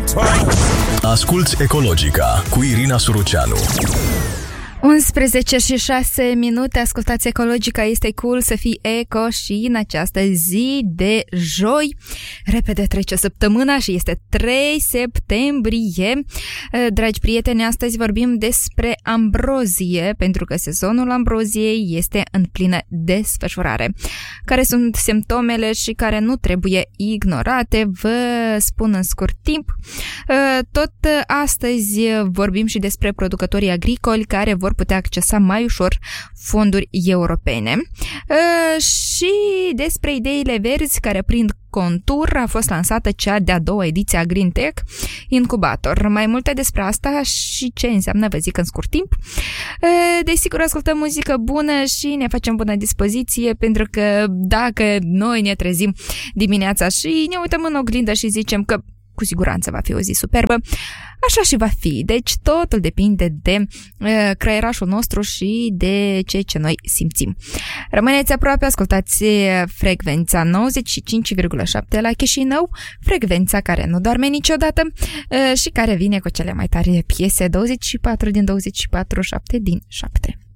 Asculți Ecologica cu Irina Suruceanu. 11 și 6 minute, ascultați Ecologica, este cool să fii eco și în această zi de joi. Repede trece săptămâna și este 3 septembrie. Dragi prieteni, astăzi vorbim despre ambrozie, pentru că sezonul ambroziei este în plină desfășurare. Care sunt simptomele și care nu trebuie ignorate, vă spun în scurt timp. Tot astăzi vorbim și despre producătorii agricoli care vor putea accesa mai ușor fonduri europene și despre ideile verzi care prind contur. A fost lansată cea de-a doua ediție a Green Tech Incubator. Mai multe despre asta și ce înseamnă vă zic în scurt timp. Desigur, ascultăm muzică bună și ne facem bună dispoziție, pentru că dacă noi ne trezim dimineața și ne uităm în oglindă și zicem că cu siguranță va fi o zi superbă, așa și va fi. Deci totul depinde de creierașul nostru și de ceea ce noi simțim. Rămâneți aproape, ascultați frecvența 95,7 la Chișinău, frecvența care nu doarme niciodată și care vine cu cele mai tare piese, 24 din 24, 7 din 7.